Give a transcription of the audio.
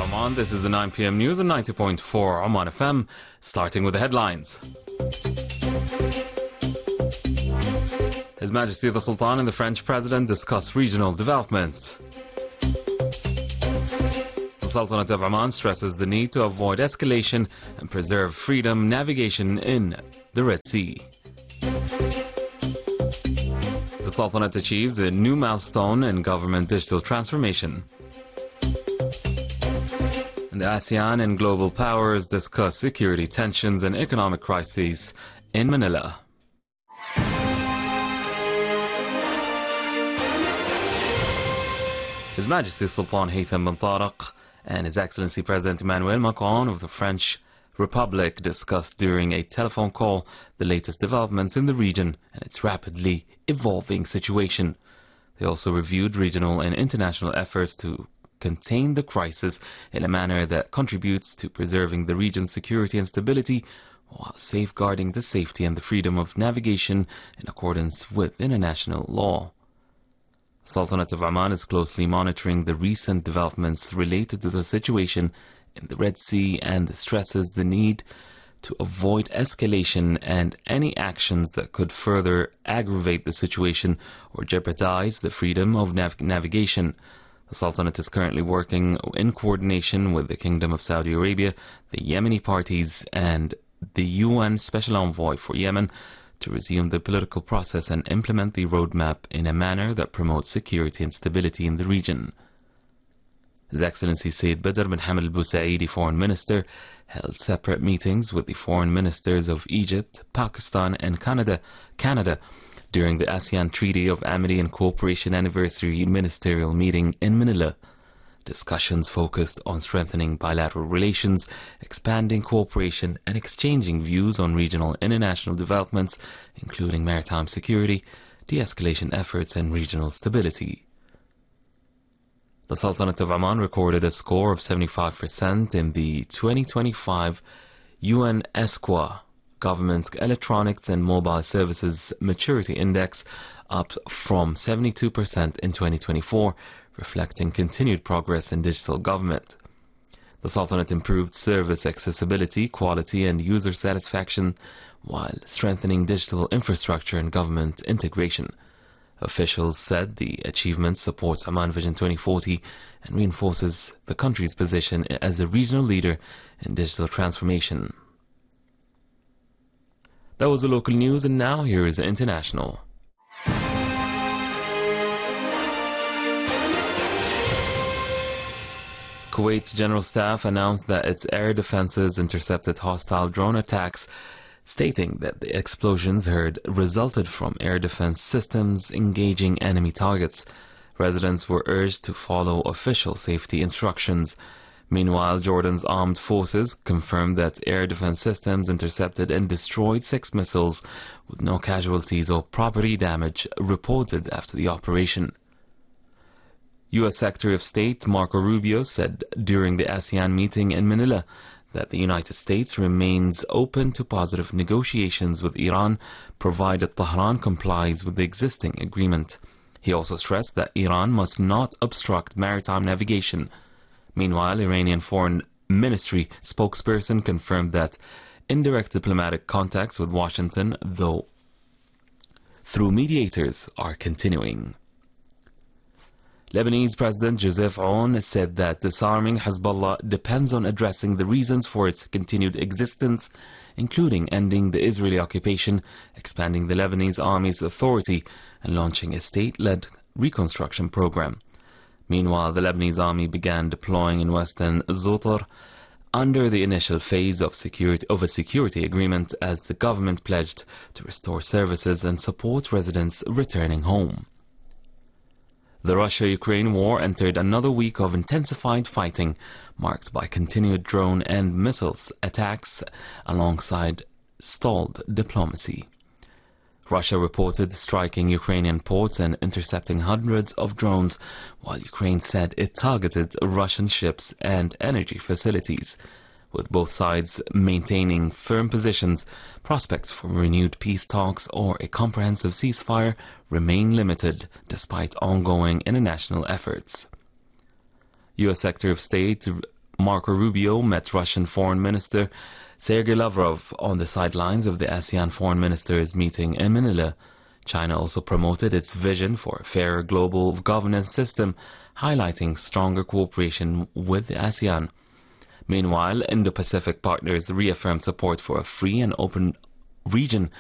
Oman. This is the 9 p.m. news on 90.4 Oman FM, starting with the headlines. His Majesty the Sultan and the French President discuss regional development. The Sultanate of Oman stresses the need to avoid escalation and preserve freedom navigation in the Red Sea. The Sultanate achieves a new milestone in government digital transformation. And the ASEAN and global powers discuss security tensions and economic crises in Manila. His Majesty Sultan Haytham bin Tariq and His Excellency President Emmanuel Macron of the French Republic discussed during a telephone call the latest developments in the region and its rapidly evolving situation. They also reviewed regional and international efforts to contain the crisis in a manner that contributes to preserving the region's security and stability while safeguarding the safety and the freedom of navigation in accordance with international law. The Sultanate of Oman is closely monitoring the recent developments related to the situation in the Red Sea and stresses the need to avoid escalation and any actions that could further aggravate the situation or jeopardize the freedom of navigation. The Sultanate is currently working in coordination with the Kingdom of Saudi Arabia, the Yemeni parties, and the UN Special Envoy for Yemen to resume the political process and implement the roadmap in a manner that promotes security and stability in the region. His Excellency Sayyid Badr bin Hamad al-Busaidi, Foreign Minister, held separate meetings with the Foreign Ministers of Egypt, Pakistan and Canada during the ASEAN Treaty of Amity and Cooperation Anniversary Ministerial Meeting in Manila. Discussions focused on strengthening bilateral relations, expanding cooperation and exchanging views on regional and international developments, including maritime security, de-escalation efforts and regional stability. The Sultanate of Oman recorded a score of 75% in the 2025 UN ESQA Government Electronics and Mobile Services Maturity Index, up from 72% in 2024, reflecting continued progress in digital government. The Sultanate improved service accessibility, quality and user satisfaction while strengthening digital infrastructure and government integration. Officials said the achievement supports Oman Vision 2040 and reinforces the country's position as a regional leader in digital transformation. That was the local news, and now here is the international. Kuwait's General Staff announced that its air defenses intercepted hostile drone attacks, stating that the explosions heard resulted from air defense systems engaging enemy targets. Residents were urged to follow official safety instructions. Meanwhile, Jordan's armed forces confirmed that air defense systems intercepted and destroyed 6 missiles, with no casualties or property damage reported after the operation. U.S. Secretary of State Marco Rubio said during the ASEAN meeting in Manila that the United States remains open to positive negotiations with Iran, provided Tehran complies with the existing agreement. He also stressed that Iran must not obstruct maritime navigation. Meanwhile, Iranian Foreign Ministry spokesperson confirmed that indirect diplomatic contacts with Washington, though through mediators, are continuing. Lebanese President Joseph Aoun said that disarming Hezbollah depends on addressing the reasons for its continued existence, including ending the Israeli occupation, expanding the Lebanese army's authority, and launching a state-led reconstruction program. Meanwhile, the Lebanese army began deploying in western Zotar under the initial phase of a security agreement as the government pledged to restore services and support residents returning home. The Russia-Ukraine war entered another week of intensified fighting, marked by continued drone and missiles attacks alongside stalled diplomacy. Russia reported striking Ukrainian ports and intercepting hundreds of drones, while Ukraine said it targeted Russian ships and energy facilities. With both sides maintaining firm positions, prospects for renewed peace talks or a comprehensive ceasefire remain limited despite ongoing international efforts. U.S. Secretary of State Marco Rubio met Russian Foreign Minister Sergei Lavrov on the sidelines of the ASEAN Foreign Ministers meeting in Manila. China also promoted its vision for a fairer global governance system, highlighting stronger cooperation with the ASEAN. Meanwhile, Indo-Pacific partners reaffirmed support for a free and open region